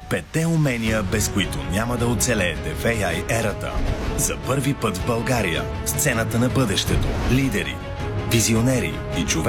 Петте умения, без които няма да оцелеете в AI ерата. За първи път в България, сцената на бъдещето, лидери, визионери и човек